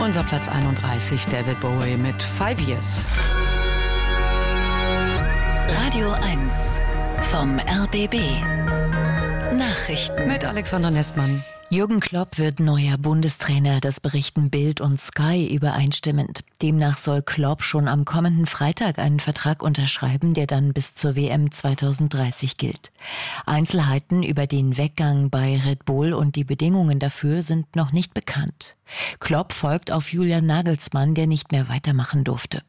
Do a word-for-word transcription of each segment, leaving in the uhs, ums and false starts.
Unser Platz einunddreißig, David Bowie mit Five Years. Radio eins vom R B B. Nachrichten mit Alexander Nessmann. Jürgen Klopp wird neuer Bundestrainer, das berichten Bild und Sky übereinstimmend. Demnach soll Klopp schon am kommenden Freitag einen Vertrag unterschreiben, der dann bis zur W M zweitausenddreißig gilt. Einzelheiten über den Weggang bei Red Bull und die Bedingungen dafür sind noch nicht bekannt. Klopp folgt auf Julian Nagelsmann, der nicht mehr weitermachen durfte.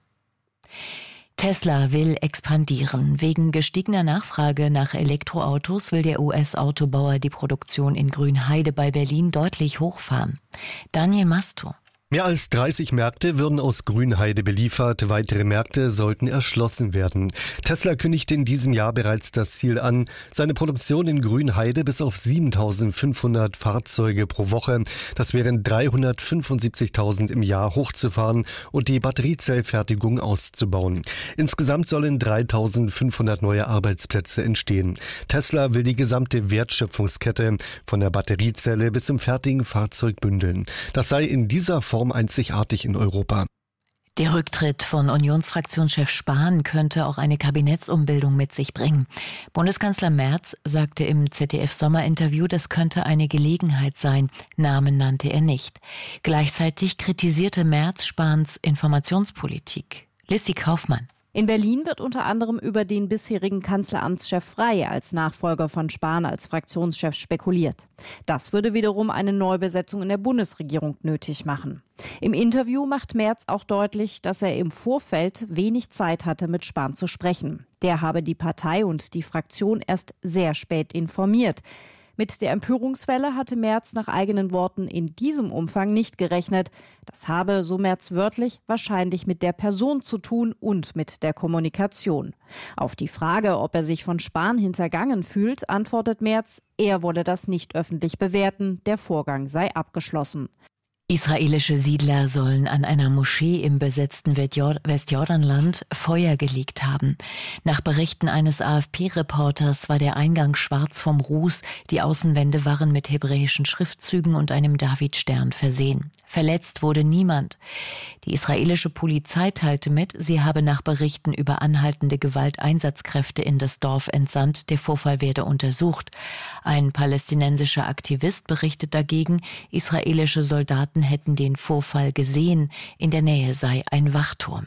Tesla will expandieren. Wegen gestiegener Nachfrage nach Elektroautos will der U S-Autobauer die Produktion in Grünheide bei Berlin deutlich hochfahren. Daniel Masto. Mehr als dreißig Märkte würden aus Grünheide beliefert, weitere Märkte sollten erschlossen werden. Tesla kündigte in diesem Jahr bereits das Ziel an, seine Produktion in Grünheide bis auf siebentausendfünfhundert Fahrzeuge pro Woche, das wären dreihundertfünfundsiebzigtausend im Jahr, hochzufahren und die Batteriezellfertigung auszubauen. Insgesamt sollen dreitausendfünfhundert neue Arbeitsplätze entstehen. Tesla will die gesamte Wertschöpfungskette von der Batteriezelle bis zum fertigen Fahrzeug bündeln. Das sei in dieser Form einzigartig in Europa. Der Rücktritt von Unionsfraktionschef Spahn könnte auch eine Kabinettsumbildung mit sich bringen. Bundeskanzler Merz sagte im Z D F-Sommerinterview, das könnte eine Gelegenheit sein. Namen nannte er nicht. Gleichzeitig kritisierte Merz Spahns Informationspolitik. Lissi Kaufmann. In Berlin wird unter anderem über den bisherigen Kanzleramtschef Frey als Nachfolger von Spahn als Fraktionschef spekuliert. Das würde wiederum eine Neubesetzung in der Bundesregierung nötig machen. Im Interview macht Merz auch deutlich, dass er im Vorfeld wenig Zeit hatte, mit Spahn zu sprechen. Der habe die Partei und die Fraktion erst sehr spät informiert. Mit der Empörungswelle hatte Merz nach eigenen Worten in diesem Umfang nicht gerechnet. Das habe, so Merz wörtlich, wahrscheinlich mit der Person zu tun und mit der Kommunikation. Auf die Frage, ob er sich von Spahn hintergangen fühlt, antwortet Merz, er wolle das nicht öffentlich bewerten, der Vorgang sei abgeschlossen. Israelische Siedler sollen an einer Moschee im besetzten Westjordanland Feuer gelegt haben. Nach Berichten eines A F P-Reporters war der Eingang schwarz vom Ruß, die Außenwände waren mit hebräischen Schriftzügen und einem Davidstern versehen. Verletzt wurde niemand. Die israelische Polizei teilte mit, sie habe nach Berichten über anhaltende Gewalteinsatzkräfte in das Dorf entsandt, der Vorfall werde untersucht. Ein palästinensischer Aktivist berichtet dagegen, israelische Soldaten hätten den Vorfall gesehen, in der Nähe sei ein Wachturm.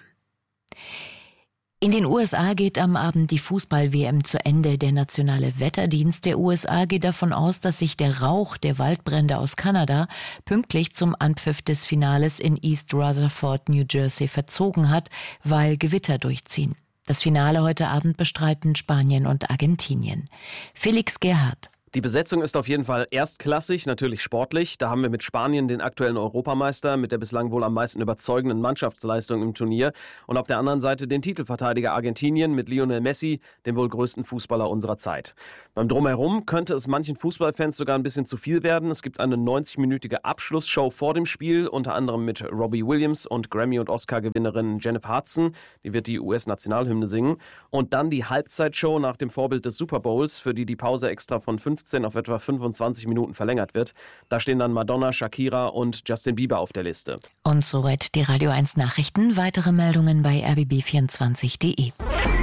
In den U S A geht am Abend die Fußball-W M zu Ende. Der nationale Wetterdienst der U S A geht davon aus, dass sich der Rauch der Waldbrände aus Kanada pünktlich zum Anpfiff des Finales in East Rutherford, New Jersey, verzogen hat, weil Gewitter durchziehen. Das Finale heute Abend bestreiten Spanien und Argentinien. Felix Gerhardt. Die Besetzung ist auf jeden Fall erstklassig, natürlich sportlich. Da haben wir mit Spanien den aktuellen Europameister mit der bislang wohl am meisten überzeugenden Mannschaftsleistung im Turnier. Und auf der anderen Seite den Titelverteidiger Argentinien mit Lionel Messi, dem wohl größten Fußballer unserer Zeit. Beim Drumherum könnte es manchen Fußballfans sogar ein bisschen zu viel werden. Es gibt eine neunzig-minütige Abschlussshow vor dem Spiel, unter anderem mit Robbie Williams und Grammy- und Oscar-Gewinnerin Jennifer Hudson. Die wird die U S-Nationalhymne singen. Und dann die Halbzeitshow nach dem Vorbild des Super Bowls, für die die Pause extra von fünfzehn auf etwa fünfundzwanzig Minuten verlängert wird. Da stehen dann Madonna, Shakira und Justin Bieber auf der Liste. Und soweit die Radio eins Nachrichten. Weitere Meldungen bei r b b vierundzwanzig punkt d e.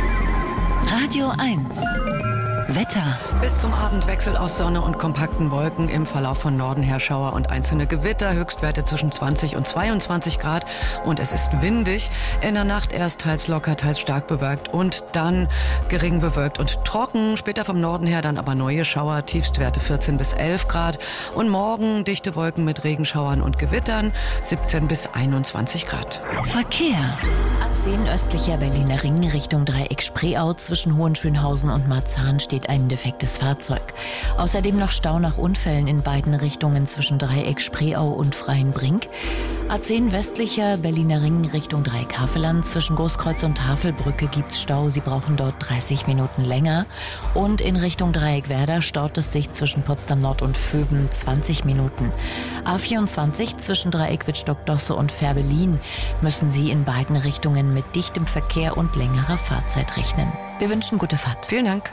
Radio eins Wetter. Bis zum Abend Wechsel aus Sonne und kompakten Wolken, im Verlauf von Norden her Schauer und einzelne Gewitter, Höchstwerte zwischen zwanzig und zweiundzwanzig Grad und es ist windig. In der Nacht erst teils locker, teils stark bewölkt und dann gering bewölkt und trocken. Später vom Norden her dann aber neue Schauer, Tiefstwerte vierzehn bis elf Grad und morgen dichte Wolken mit Regenschauern und Gewittern, siebzehn bis einundzwanzig Grad. Verkehr. A zehn östlicher Berliner Ring Richtung Dreieck Spreeau zwischen Hohenschönhausen und Marzahn steht ein defektes Fahrzeug. Außerdem noch Stau nach Unfällen in beiden Richtungen zwischen Dreieck Spreeau und Freienbrink. A zehn westlicher Berliner Ring Richtung Dreieck Havelland zwischen Großkreuz und Tafelbrücke gibt's Stau. Sie brauchen dort dreißig Minuten länger. Und in Richtung Dreieck Werder staut es sich zwischen Potsdam Nord und Vöben zwanzig Minuten. A vierundzwanzig zwischen Dreieck Wittstock-Dosse und Fährberlin müssen Sie in beiden Richtungen mit dichtem Verkehr und längerer Fahrzeit rechnen. Wir wünschen gute Fahrt. Vielen Dank.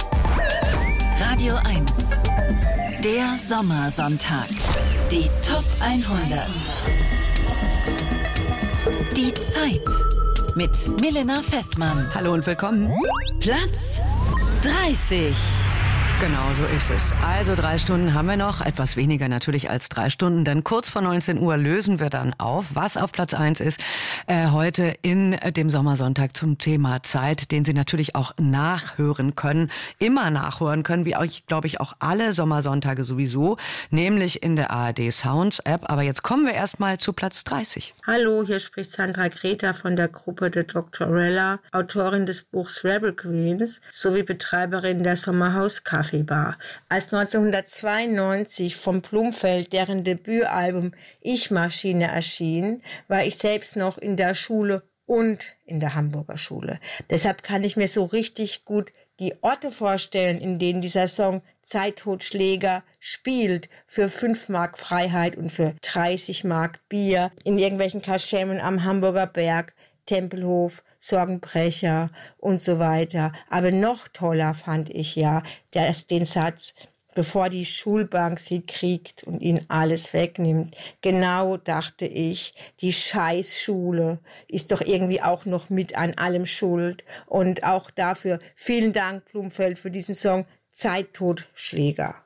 Radio eins. Der Sommersonntag. Die Top hundert. Die Zeit mit Milena Fessmann. Hallo und willkommen. Platz dreißig. Genau, so ist es. Also drei Stunden haben wir noch, etwas weniger natürlich als drei Stunden, denn kurz vor neunzehn Uhr lösen wir dann auf, was auf Platz eins ist, äh, heute in dem Sommersonntag zum Thema Zeit, den Sie natürlich auch nachhören können, immer nachhören können, wie euch, glaube ich, auch alle Sommersonntage sowieso, nämlich in der A R D Sounds App. Aber jetzt kommen wir erstmal zu Platz dreißig. Hallo, hier spricht Sandra Greta von der Gruppe The Doctorella, Autorin des Buchs Rebel Queens sowie Betreiberin der Sommerhaus Kaffee. Bar. Als neunzehnhundertzweiundneunzig vom Blumfeld deren Debütalbum Ich Maschine erschien, war ich selbst noch in der Schule und in der Hamburger Schule. Deshalb kann ich mir so richtig gut die Orte vorstellen, in denen dieser Song Zeittotschläger spielt für fünf Mark Freiheit und für dreißig Mark Bier in irgendwelchen Kaschemmen am Hamburger Berg, Tempelhof, Sorgenbrecher und so weiter. Aber noch toller fand ich ja dass den Satz, bevor die Schulbank sie kriegt und ihnen alles wegnimmt. Genau dachte ich, die Scheißschule ist doch irgendwie auch noch mit an allem schuld. Und auch dafür vielen Dank, Blumfeld, für diesen Song Zeittotschläger.